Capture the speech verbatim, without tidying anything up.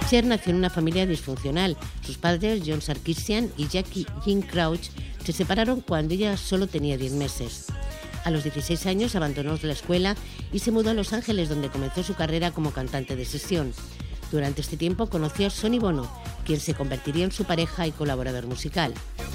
Cher nació en una familia disfuncional. Sus padres, John Sarkisian y Jackie Jean Crouch, se separaron cuando ella solo tenía diez meses. A los dieciséis años abandonó la escuela y se mudó a Los Ángeles, donde comenzó su carrera como cantante de sesión. Durante este tiempo conoció a Sonny Bono, quien se convertiría en su pareja y colaborador musical.